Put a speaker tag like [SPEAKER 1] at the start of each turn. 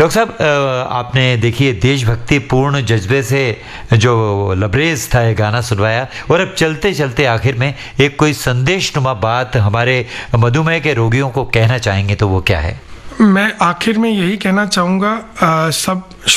[SPEAKER 1] Doctor साहब, आपने देखिए देशभक्ति पूर्ण जज्बे से जो लबरेज था ये गाना सुनवाया, और अब चलते चलते आखिर में एक कोई संदेशनुमा बात हमारे मधुमेह के रोगियों को कहना चाहेंगे तो वो क्या है?
[SPEAKER 2] मैं आखिर में यही कहना चाहूँगा, सब